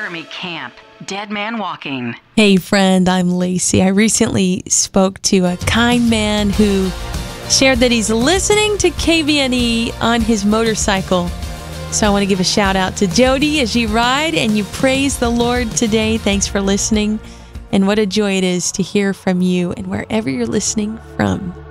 Jeremy Camp, Dead Man Walking. Hey friend, I'm Lacey. I recently spoke to a kind man who shared that he's listening to KVNE on his motorcycle. So I want to give a shout out to Jody as you ride and you praise the Lord today. Thanks for listening. And what a joy it is to hear from you and wherever you're listening from.